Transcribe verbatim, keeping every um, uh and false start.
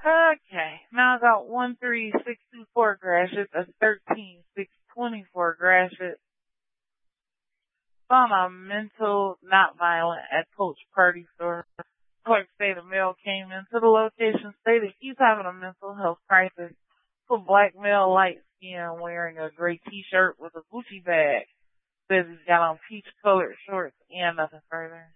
Okay, now I got one three six two four Gratiot. That's thirteen six twenty four Gratiot. Found a mental, not violent, at Coach Party store. Clerk stated a male came into the location, stated he's having a mental health crisis. Put black male, light skin, wearing a gray t-shirt with a Gucci bag. Says he's got on peach colored shorts and nothing further.